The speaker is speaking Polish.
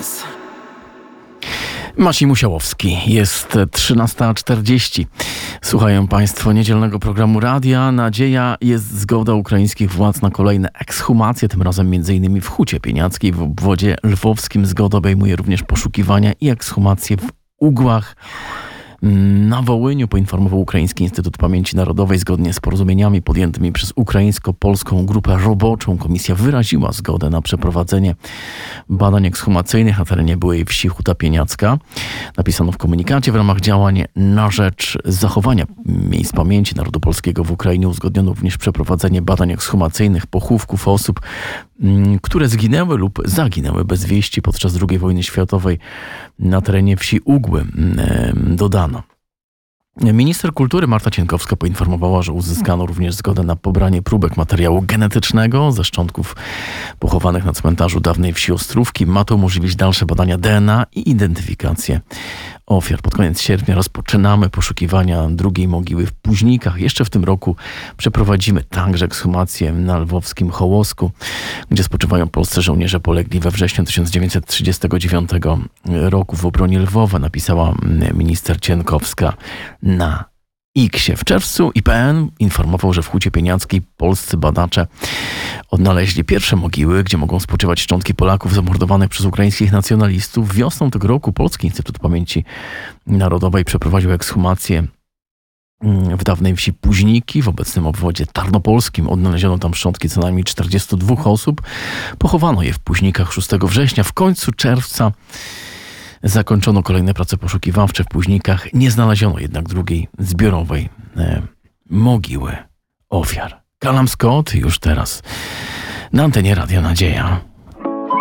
Jazz. Maciej Musiałowski. Jest 13:40. Słuchają Państwo niedzielnego programu radia. Nadzieja jest zgoda ukraińskich władz na kolejne ekshumacje, tym razem m.in. w Hucie Pieniackiej w obwodzie lwowskim. Zgoda obejmuje również poszukiwania i ekshumacje w Ugłach. Na Wołyniu poinformował Ukraiński Instytut Pamięci Narodowej. Zgodnie z porozumieniami podjętymi przez ukraińsko-polską grupę roboczą komisja wyraziła zgodę na przeprowadzenie badań ekshumacyjnych na terenie byłej wsi Huta Pieniacka. Napisano w komunikacie: w ramach działań na rzecz zachowania miejsc pamięci narodu polskiego w Ukrainie uzgodniono również przeprowadzenie badań ekshumacyjnych pochówków osób, które zginęły lub zaginęły bez wieści podczas II wojny światowej na terenie wsi Ugły, dodano. Minister kultury Marta Cienkowska poinformowała, że uzyskano również zgodę na pobranie próbek materiału genetycznego ze szczątków pochowanych na cmentarzu dawnej wsi Ostrówki. Ma to umożliwić dalsze badania DNA i identyfikację ofiar. Pod koniec sierpnia rozpoczynamy poszukiwania drugiej mogiły w Późnikach. Jeszcze w tym roku przeprowadzimy także ekshumację na lwowskim Hołosku, gdzie spoczywają polscy żołnierze polegli we wrześniu 1939 roku w obronie Lwowa, napisała minister Cienkowska na X-ie. W czerwcu IPN informował, że w Hucie Pieniackiej polscy badacze odnaleźli pierwsze mogiły, gdzie mogą spoczywać szczątki Polaków zamordowanych przez ukraińskich nacjonalistów. Wiosną tego roku Polski Instytut Pamięci Narodowej przeprowadził ekshumację w dawnej wsi Późniki w obecnym obwodzie tarnopolskim. Odnaleziono tam szczątki co najmniej 42 osób. Pochowano je w Późnikach 6 września. W końcu czerwca zakończono kolejne prace poszukiwawcze w Późnikach. Nie znaleziono jednak drugiej zbiorowej mogiły ofiar. Callum Scott już teraz na antenie Radia Nadzieja.